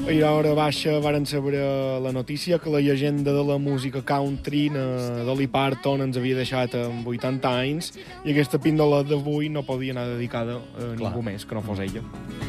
Ahir a hora baixa varen saber la notícia que la llegenda de la música country, Dolly Parton, ens havia deixat amb 80 anys i aquesta píndola d'avui no podia anar dedicada a ningú més que no fos ella.